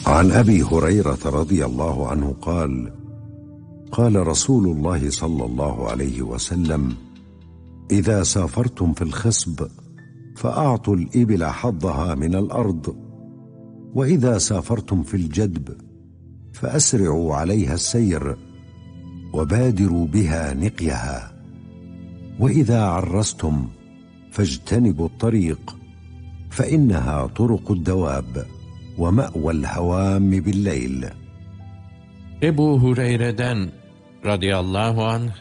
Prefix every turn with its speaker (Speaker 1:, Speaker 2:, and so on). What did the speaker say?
Speaker 1: عن أبي هريرة رضي الله عنه قال: قال رسول الله صلى الله عليه وسلم: إذا سافرتم في الخصب فأعطوا الإبل حظها من الأرض، وإذا سافرتم في الجدب فأسرعوا عليها السير وبادروا بها نقيها، وإذا عرستم فاجتنبوا الطريق، فإنها طرق الدواب ومأوى الهوام بالليل.
Speaker 2: Ebu Hureyre'den radıyallahu anh